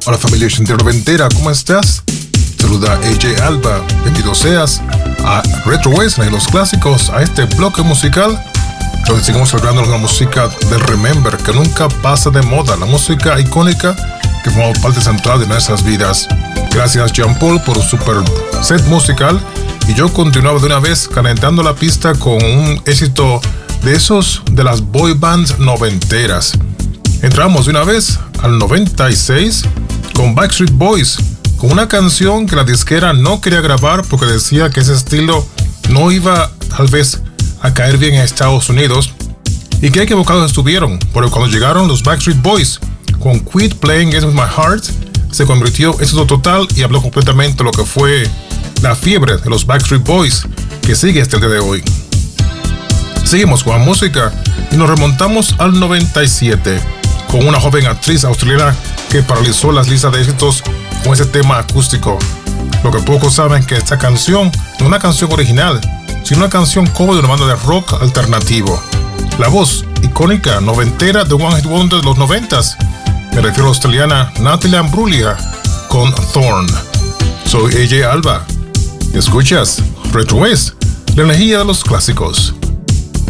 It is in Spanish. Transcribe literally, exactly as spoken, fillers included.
Hola familia noventera, ¿cómo estás? Saluda A J Alba, bienvenido seas a Retro Western y los clásicos, a este bloque musical donde seguimos celebrando la música del Remember, que nunca pasa de moda, la música icónica que forma parte central de nuestras vidas. Gracias Jean Paul por un super set musical, y yo continuaba de una vez calentando la pista con un éxito de esos de las boy bands noventeras. Entramos de una vez al noventa y seis con Backstreet Boys, con una canción que la disquera no quería grabar porque decía que ese estilo no iba tal vez a caer bien en Estados Unidos, y que equivocados estuvieron, porque cuando llegaron los Backstreet Boys con Quit Playing Games With My Heart, se convirtió en éxito total y habló completamente lo que fue la fiebre de los Backstreet Boys, que sigue hasta el día de hoy. Seguimos con la música y nos remontamos al noventa y siete con una joven actriz australiana que paralizó las listas de éxitos con ese tema acústico. Lo que pocos saben es que esta canción no es una canción original, sino una canción cover de una banda de rock alternativo. La voz icónica noventera de One Hit Wonder de los noventas, me refiero a la australiana Natalie Imbruglia con Thorn. Soy A J Alba y escuchas Retro West, la energía de los clásicos.